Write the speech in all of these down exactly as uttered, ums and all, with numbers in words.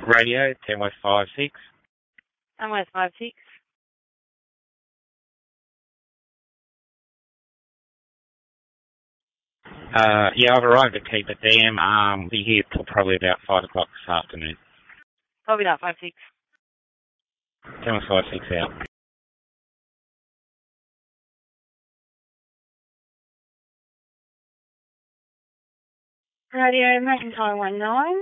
Radio, ten West five six. ten West five six. Uh, yeah, I've arrived at Keeper Dam. Um, be here till probably about five o'clock this afternoon. Probably not five six. ten West five six out. Radio, McIntyre one nine.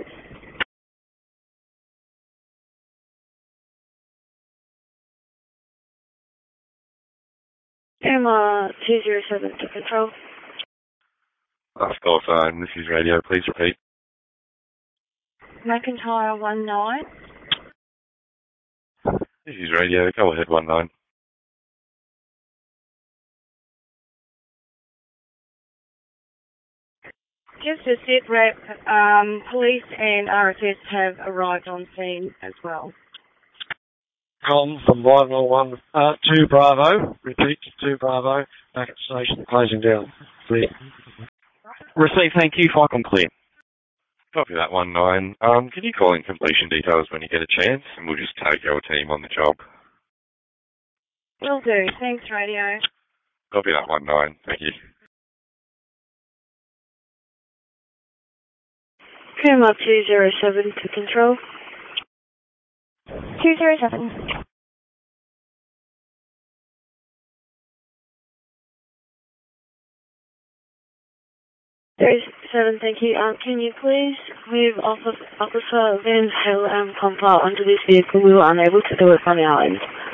Emma two zero seven to control. Last call phone, this is Radio, please repeat. McIntyre one nine. This is Radio, go ahead one nine. Just a sit rep, um, police and R S S have arrived on scene as well. Colin from Bravo one, uh, two Bravo, repeat, two Bravo, back at station, closing down. Clear. Receive, thank you, fire complete. Copy that one nine. Um, can you call in completion details when you get a chance, and we'll just take our team on the job. Will do. Thanks, Radio. Copy that one nine. Thank you. Puma two zero seven to control. two zero seven. There's seven, thank you. Um, can you please move Officer, Officer Van Hale and Compile onto this vehicle? We were unable to do it from our end.